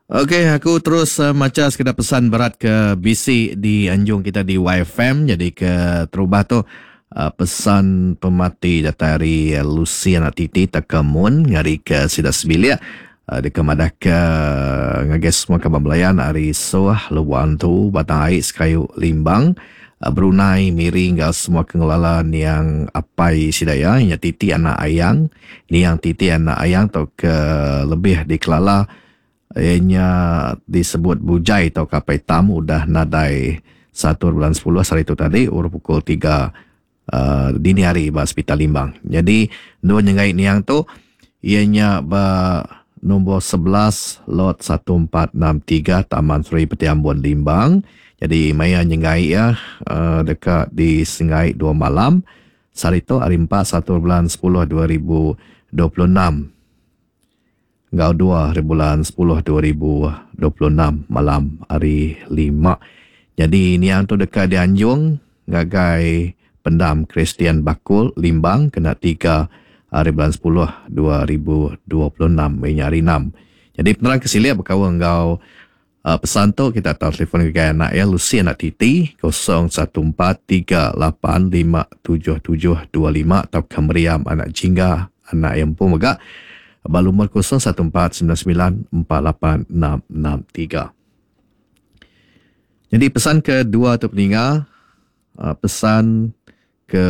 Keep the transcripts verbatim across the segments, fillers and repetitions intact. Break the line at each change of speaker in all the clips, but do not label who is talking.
Okey, aku terus uh, macam sekedar pesan berat ke B C di anjung kita di Y F M. Jadi ke terubah tu uh, pesan pemati datari uh, Luciana Titi tekamun ngari ke sida sebilia. Uh, di kemadah ke ngages semua kabar belayan hari soah luan tu batang air sekayu limbang. Uh, Brunei miring gal semua pengelolaan yang apai sidaya nya Titi anak ayang. Ni yang Titi anak ayang tu ke lebih dikelala ianya disebut bujai atau kapai tamu udah nadai satu bulan sepuluh hari itu tadi urut pukul tiga uh, dini hari ba hospital Limbang. Jadi dua nyengai ni yang tu ianya ba nombor sebelas lot satu empat enam tiga Taman Seri Peti Ambon Limbang. Jadi maya nyengai ya uh, dekat di Sengai dua malam. Hari itu hari empat satu bulan sepuluh dua ribu dua puluh enam. Ngau dua bulan sepuluh dua ribu dua puluh enam malam hari lima. Jadi ni yang tu dekat di Anjung ngagai pendam Kristian Bakul Limbang kena tiga hari bulan sepuluh dua ribu dua puluh enam hari enam. Jadi penerang kesilia berkawan ngau uh, pesan tu kita tahu telefon ke anak ya Lucy anak Titi kosong satu empat tiga lapan lima tujuh tujuh dua lima atau Kemeriam anak Jingga anak yang pun megak balumur kosong satu empat sembilan sembilan empat lapan enam enam tiga. Jadi pesan kedua tu peninggal, uh, pesan ke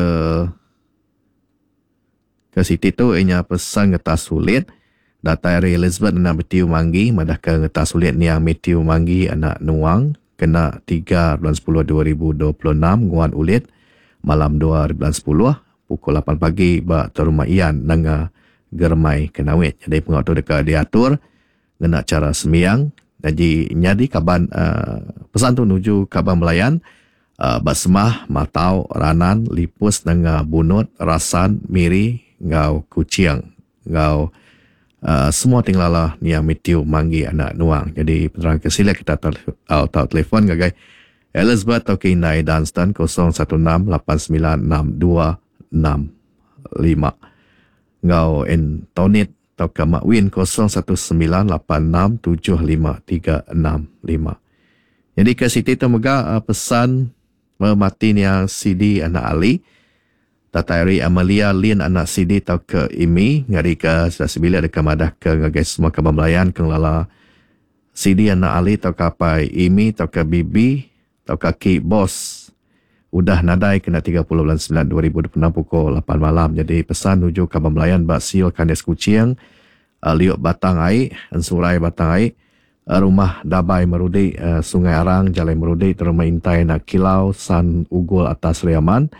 ke Siti tu ianya pesan ngetas sulit. Data dari Elizabeth anak Metiu Manggi, madah ke ngetas sulit ni yang Metiu Manggi anak Nuang, kena tiga bulan sepuluh dua ribu dua puluh enam, nguan ulit, malam dua bulan sepuluh, pukul lapan pagi, bak terumah Ian, nanga germai kenawit. Jadi pengau tu dekat diatur ngena cara semiyang. Jadi nyadi kaban uh, pesan tu nuju kaban melayan uh, basmah matau ranan lipus dengan bunut rasan miri ngau kuciang ngau uh, semua tinglala ni yang Metiu Manggi anak Nuang. Jadi penerang kesila kita tahu tahu telefon gagai Elizabeth atau Kinai Dunstan kosong satu enam lapan sembilan enam dua enam lima. Ngau en tonit atau ke Makwin kosong satu sembilan lapan enam tujuh lima tiga enam lima. Jadi ke Siti tu mega uh, pesan mematin yang C D anak Ali. Tatari Amalia Lin anak C D tau ke Imi ngari ke sebila dekat madah ke ngagai semua kabar melayan ke lala C D anak Ali tau kapai Imi tau ke Bibi tau ke Ki Bos. Udah nadai kena tiga puluh bulan sembilan dua ribu dua puluh enam pukul lapan malam. Jadi pesan nuju kabar melayan bak siul kandes kucing, uh, liuk batang air, ansurai batang air, uh, rumah Dabai Merudi, uh, Sungai Arang, Jalai Merudi, terma intai nak kilau, San Ugul atas Riaman,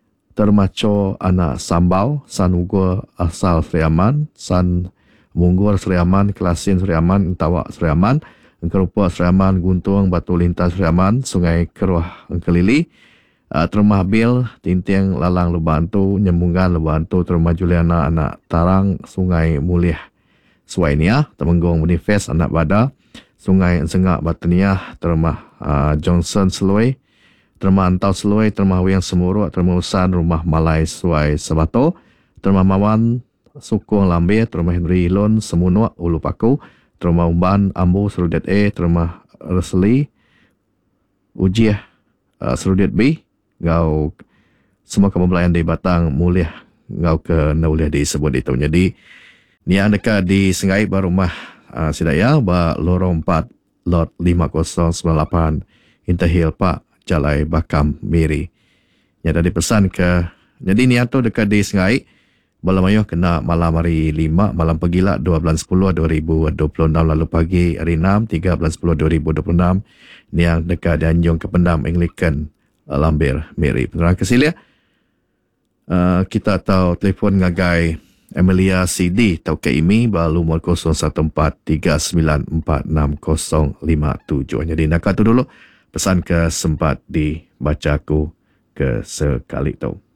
termaco anak Sambau, San Ugul asal Riaman, San Munggur Riaman, Kelasin Riaman, Entawak Riaman, Engkerupa Riaman, Guntung, Batu Lintas Riaman, Sungai Keruah Engkelili, Uh, terumah Bil, Tintiang Lalang Lubantu, Nyembungan Lubantu, terumah Juliana anak Tarang, Sungai Mulia Suainia, Temenggung Manifest anak Bada, Sungai Sengak Bataniah, terumah uh, Johnson Seloi, terumah Antau Seloi, terumah Wiang Semuruk, terumah Usan, Rumah Malai Suai Sabato, terumah Mawan, Sukung Lambe, terumah Henry Ilon, Semunuk, Ulu Paku, terumah Umban, Ambu, Serudet A, terumah Resli, Ujiah, uh, Serudet B, ngau semua kamu belayan di Batang Mulia ngau ke nauliah disebut itu. Jadi ni yang dekat di Sengai ba rumah uh, Sidaya ba lorong empat lot lima kosong sembilan lapan Intahil Pak Jalai Bakam Miri. Ya tadi pesan ke jadi ni tu dekat di Sengai malam ayuh kena malam hari lima malam pagila dua bulan sepuluh dua ribu dua puluh enam lalu pagi hari enam tiga bulan sepuluh dua ribu dua puluh enam ni yang dekat di Anjung Kependam Anglican Lambir Miri. Penerang kesilia uh, kita tahu telefon ngagai Emilia C D tau ke Imi balu nomor kosong satu empat tiga sembilan empat enam kosong lima tujuh. Jadi nak tu dulu pesan ke sempat dibacaku ke sekali tu.